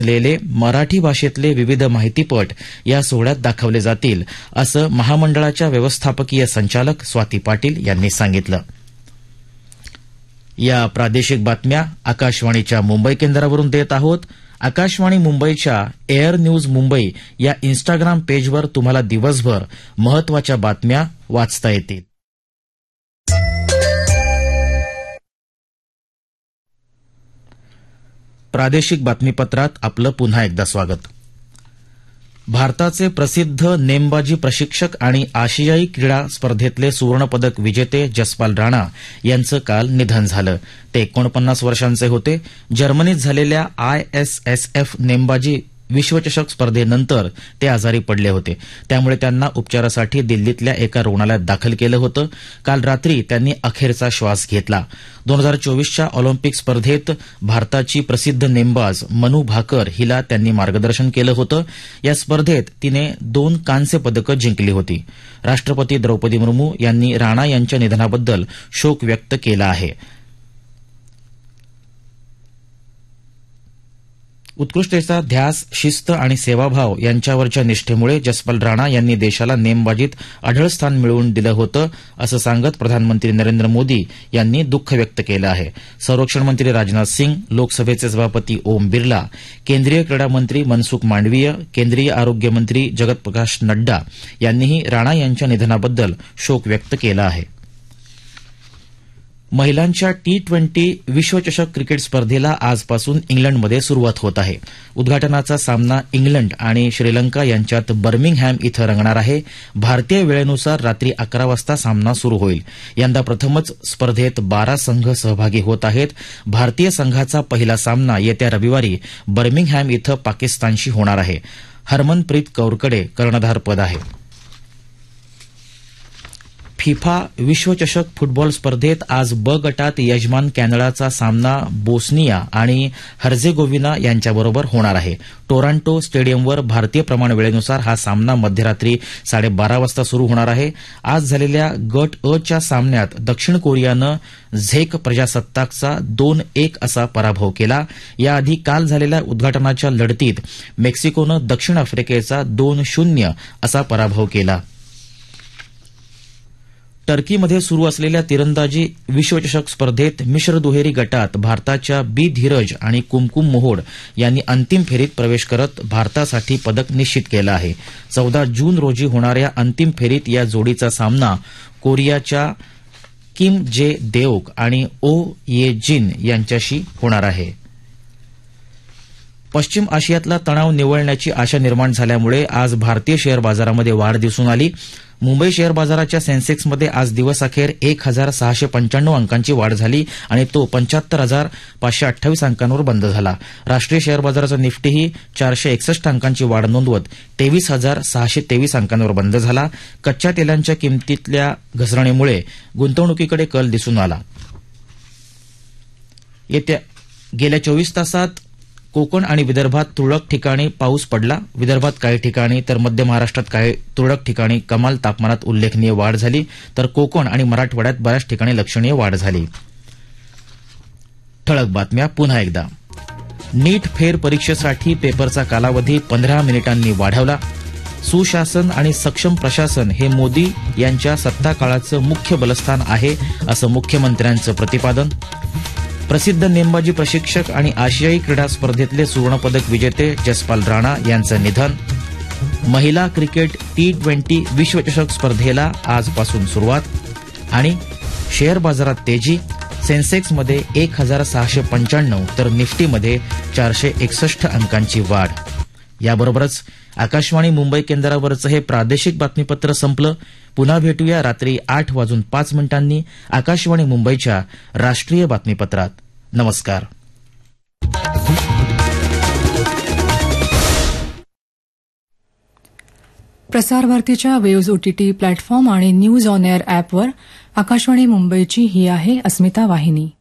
लेले मराठी भाषेतले विविध माहितीपट या सोहळ्यात दाखवले जातील असं महामंडळाच्या व्यवस्थापकीय संचालक स्वाती पाटील यांनी सांगितलं. या प्रादेशिक बातम्या आकाशवाणीच्या मुंबई केंद्रावरून देत आहोत. आकाशवाणी मुंबईच्या एअर न्यूज मुंबई या इन्स्टाग्राम पेजवर तुम्हाला दिवसभर महत्वाच्या बातम्या वाचता येतील. प्रादेशिक बातमीपत्रात आपलं पुन्हा एकदा स्वागत. भारताचे प्रसिद्ध नेमबाजी प्रशिक्षक आणि आशियाई क्रीडा स्पर्धेतले सुवर्णपदक विजेते जसपाल राणा यांचं काल निधन झालं. ते 49 वर्षांचे होते. जर्मनीत झालेल्या ISSF नेमबाजी विश्वचषक स्पर्धेनंतर ते आजारी पडले होते. त्यामुळे त्यांना उपचारासाठी दिल्लीतल्या एका रुग्णालयात दाखल केलं होतं. काल रात्री त्यांनी अखेरचा श्वास घेतला. 2024च्या ऑलिम्पिक स्पर्धेत भारताची प्रसिद्ध नेमबाज मनू भाकर हिला त्यांनी मार्गदर्शन केलं होतं. या स्पर्धेत तिने 2 कांस्य पदकं जिंकली होती. राष्ट्रपती द्रौपदी मुर्मू यांनी राणा यांच्या निधनाबद्दल शोक व्यक्त केला आहे. उत्कृष्टतेचा ध्यास, शिस्त आणि सेवाभाव यांच्यावरच्या निष्ठेमुळे जसपाल राणा यांनी देशाला नेमबाजीत अढळ स्थान मिळवून दिलं होतं असं सांगत प्रधानमंत्री नरेंद्र मोदी यांनी दुःख व्यक्त केलं आहे. संरक्षण मंत्री राजनाथ सिंग, लोकसभेचे सभापती ओम बिर्ला, केंद्रीय क्रीडा मंत्री मनसुख मांडवीय, केंद्रीय आरोग्य मंत्री जगत प्रकाश नड्डा यांनीही राणा यांच्या निधनाबद्दल शोक व्यक्त केला आहे. महिलांच्या T20 विश्वचषक क्रिकेट स्पर्धेला आजपासून इंग्लंडमध्ये सुरुवात होत आहे. उद्घाटनाचा सामना इंग्लंड आणि श्रीलंका यांच्यात बर्मिंगहॅम इथं रंगणार आहे. भारतीय वेळेनुसार रात्री 11 वाजता सामना सुरू होईल. यंदा प्रथमच स्पर्धेत 12 संघ सहभागी होत आहेत. भारतीय संघाचा पहिला सामना येत्या रविवारी बर्मिंगहॅम इथं पाकिस्तानशी होणार आहे. हरमनप्रीत कौरकडे कर्णधारपद आहे. फिफा विश्वचषक फुटबॉल स्पर्धेत आज ब गटात यजमान कॅनडाचा सामना बोस्निया आणि हर्जेगोविना यांच्याबरोबर होणार आहे. टोरंटो स्टेडियमवर भारतीय प्रमाण वेळेनुसार हा सामना मध्यरात्री 12:30 वाजता सुरू होणार आहे. आज झालेल्या गट अ च्या सामन्यात दक्षिण कोरियानं झेक प्रजासत्ताकचा 2-1 असा पराभव केला. याआधी काल झालेल्या उद्घाटनाच्या लढतीत मेक्सिकोनं दक्षिण आफ्रिकेचा 2-0 असा पराभव केला. टर्कीमध्ये सुरू असलेल्या तिरंदाजी विश्वचषक स्पर्धेत मिश्र दुहेरी गटात भारताच्या बी धीरज आणि कुमकुम मोहोड यांनी अंतिम फेरीत प्रवेश करत भारतासाठी पदक निश्चित केलं आहे. 14 जून रोजी होणाऱ्या अंतिम फेरीत या जोडीचा सामना कोरियाच्या किम जे देओक आणि ओ ये जिन यांच्याशी होणार आहे. पश्चिम आशियातला तणाव निवळण्याची आशा निर्माण झाल्यामुळे आज भारतीय शेअर बाजारामध्ये वाढ दिसून आली. मुंबई शेअर बाजाराच्या सेन्सेक्समध्ये आज दिवसअखेर 1,695 अंकांची वाढ झाली आणि तो 75,528 अंकांवर बंद झाला. राष्ट्रीय शेअर बाजाराचा निफ्टीही 461 अंकांची वाढ नोंदवत 23,623 अंकांवर बंद झाला. कच्च्या तेलांच्या किमतीतल्या घसरणीमुळे गुंतवणुकीकडे कल दिसून आला. गेल्या 24 तासात कोकण आणि विदर्भात तुरळक ठिकाणी पाऊस पडला. विदर्भात काही ठिकाणी तर मध्य महाराष्ट्रात काही तुरळक ठिकाणी कमाल तापमानात उल्लेखनीय वाढ झाली, तर कोकण आणि मराठवाड्यात बऱ्याच ठिकाणी लक्षणीय वाढ झाली. ठळक बातम्या पुन्हा एकदा. नीट फेर परीक्षेसाठी पेपरचा कालावधी 15 मिनिटांनी वाढवला. सुशासन आणि सक्षम प्रशासन हे मोदी यांच्या सत्ताकाळाचं मुख्य बलस्थान आहे असं मुख्यमंत्र्यांचं प्रतिपादन. प्रसिद्ध नेमबाजी प्रशिक्षक आणि आशियाई क्रीडा स्पर्धेतले सुवर्णपदक विजेते जसपाल राणा यांचं निधन. महिला क्रिकेट T20 विश्वचषक स्पर्धेला आजपासून सुरुवात. आणि शेअर बाजारात तेजी. सेन्सेक्समध्ये 1,695 तर निफ्टीमध्ये 461 अंकांची वाढ. याबरोबरच आकाशवाणी मुंबई केंद्रावरचं हे प्रादेशिक बातमीपत्र संपलं. पुन्हा भेटूया रात्री 8:05 आकाशवाणी मुंबईच्या राष्ट्रीय बातमीपत्रात. नमस्कार. प्रसार भारतीच्या वेव्ज OTT प्लॅटफॉर्म आणि न्यूज ऑन एअर ॲपवर आकाशवाणी मुंबईची ही आहे अस्मिता वाहिनी.